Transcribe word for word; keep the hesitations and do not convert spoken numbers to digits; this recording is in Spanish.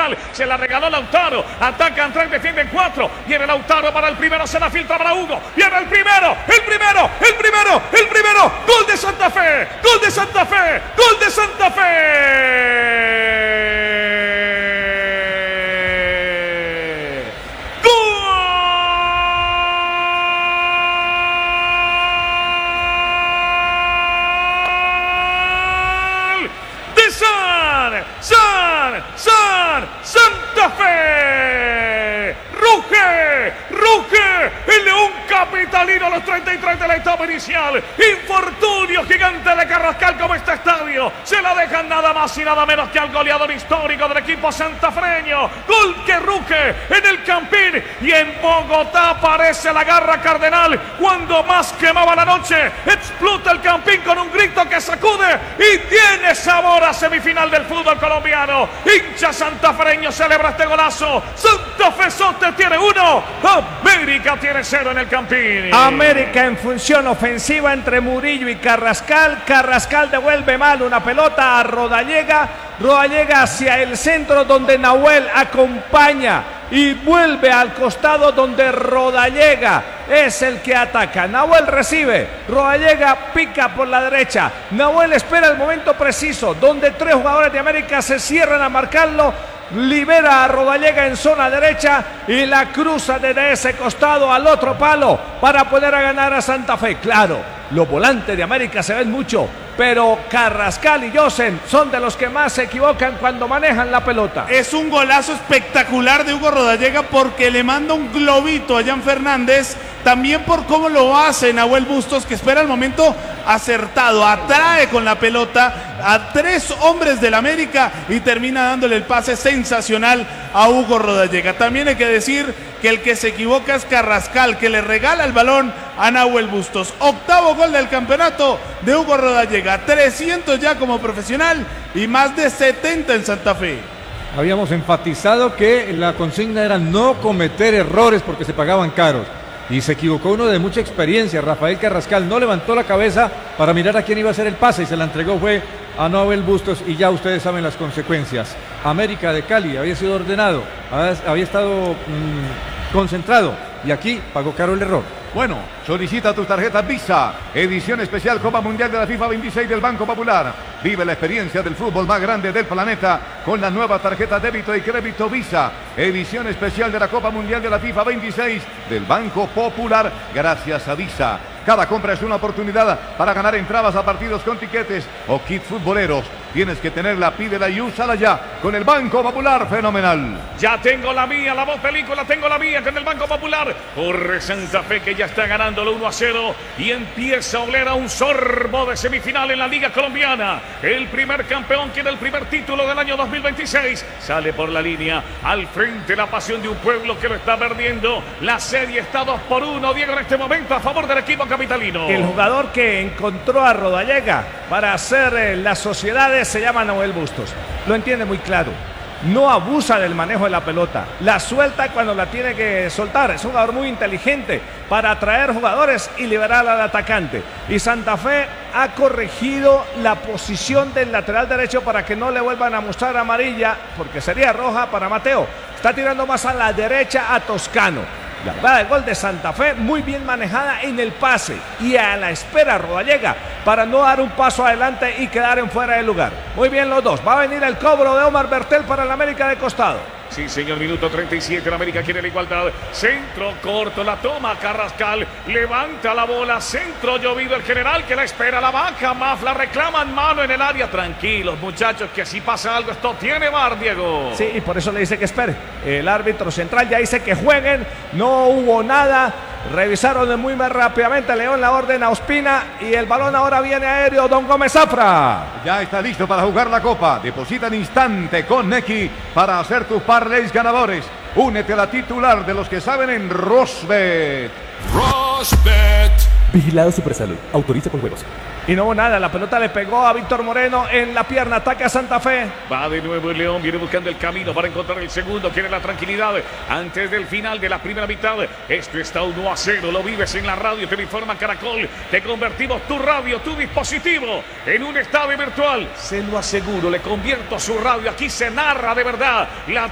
central. Se la regaló Lautaro. Atacan tres, defienden cuatro. Viene Lautaro para el primero. Se la filtra para Hugo. Viene el primero. El primero. El primero. El primero. Gol de Santa Fe. Gol de Santa Fe. Gol de Santa Fe. ¡San! ¡San! ¡Santa Fe! ¡Ruge! ¡Ruge! El León capitalino a los treinta y tres de la etapa inicial. Infortunio gigante de Carrascal como este estadio. Se la dejan nada más y nada menos que al goleador histórico del equipo santafreño. Gol que ruge en el Campín. Y en Bogotá aparece la garra cardenal. Cuando más quemaba la noche, explota el Campín con un grito que sacude y tiene sabor a semifinal del fútbol colombiano. Hincha santafreño celebra este golazo. Santa Fe Sote tiene uno, América tiene cero en el Campín. América en función ofensiva entre Murillo y Carrascal. Carrascal devuelve mal una pelota a Rodallega. Rodallega hacia el centro donde Nahuel acompaña y vuelve al costado donde Rodallega es el que ataca. Nahuel recibe, Rodallega pica por la derecha. Nahuel espera el momento preciso donde tres jugadores de América se cierran a marcarlo. Libera a Rodallega en zona derecha y la cruza desde ese costado al otro palo para poder ganar a Santa Fe. Claro, los volantes de América se ven mucho, pero Carrascal y Josen son de los que más se equivocan cuando manejan la pelota. Es un golazo espectacular de Hugo Rodallega porque le manda un globito a Jan Fernández, también por cómo lo hace Nahuel Bustos, que espera el momento acertado, atrae con la pelota a tres hombres del América y termina dándole el pase sensacional a Hugo Rodallega. También hay que decir que el que se equivoca es Carrascal, que le regala el balón a Nahuel Bustos. Octavo gol del campeonato de Hugo Rodallega, trescientos ya como profesional y más de setenta en Santa Fe. Habíamos enfatizado que la consigna era no cometer errores porque se pagaban caros. Y se equivocó uno de mucha experiencia. Rafael Carrascal no levantó la cabeza para mirar a quién iba a hacer el pase y se la entregó fue a Nahuel Bustos y ya ustedes saben las consecuencias. América de Cali había sido ordenado, había estado mmm, concentrado y aquí pagó caro el error. Bueno, solicita tus tarjetas Visa, edición especial Copa Mundial de la FIFA veintiséis del Banco Popular. Vive la experiencia del fútbol más grande del planeta con la nueva tarjeta débito y crédito Visa, edición especial de la Copa Mundial de la FIFA veintiséis del Banco Popular, gracias a Visa. Cada compra es una oportunidad para ganar entradas a partidos con tiquetes o kits futboleros. Tienes que tenerla, pídela y úsala ya con el Banco Popular, fenomenal. Ya tengo la mía, la voz película, tengo la mía con el Banco Popular. Corre Santa Fe que ya está ganándolo uno a cero y empieza a oler a un sorbo de semifinal en la Liga Colombiana. El primer campeón tiene el primer título del año dos mil veintiséis. Sale por la línea, al frente la pasión de un pueblo que lo está perdiendo. La serie está dos por uno, Diego, en este momento a favor del equipo capitalino. El jugador que encontró a Rodallega para hacer eh, las sociedades se llama Nahuel Bustos. Lo entiende muy claro. No abusa del manejo de la pelota. La suelta cuando la tiene que soltar. Es un jugador muy inteligente para atraer jugadores y liberar al atacante. Y Santa Fe ha corregido la posición del lateral derecho para que no le vuelvan a mostrar amarilla, porque sería roja para Mateo. Está tirando más a la derecha a Toscano. La jugada del gol de Santa Fe muy bien manejada en el pase y a la espera Rodallega para no dar un paso adelante y quedar en fuera de lugar. Muy bien los dos. Va a venir el cobro de Omar Bertel para el América de costado. Sí, señor, minuto treinta y siete, la América quiere la igualdad. Centro corto, la toma Carrascal, levanta la bola, centro llovido el general que la espera, la baja, Mafla, reclaman mano en el área. Tranquilos, muchachos, que si pasa algo esto tiene V A R, Diego. Sí, y por eso le dice que espere. El árbitro central ya dice que jueguen, no hubo nada. Revisaron muy rápidamente, León la orden a Ospina y el balón ahora viene aéreo, Don Gómez Zafra. Ya está listo para jugar la Copa. Deposita en instante con Nequi para hacer tus parlays ganadores. Únete a la titular de los que saben en Rosbet. Rosbet. Vigilado Supersalud. Autoriza con juegos. Y no hubo nada, la pelota le pegó a Víctor Moreno en la pierna, ataca a Santa Fe. Va de nuevo el León, viene buscando el camino para encontrar el segundo, quiere la tranquilidad antes del final de la primera mitad. Esto está uno a cero, lo vives en la radio, te lo informa Caracol. Te convertimos tu radio, tu dispositivo en un estadio virtual. Se lo aseguro, le convierto su radio, aquí se narra de verdad la